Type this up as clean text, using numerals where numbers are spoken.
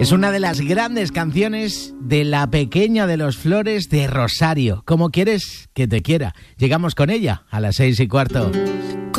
Es una de las grandes canciones de La Pequeña de los Flores de Rosario. ¿Cómo quieres que te quiera? Llegamos con ella a las 6:15.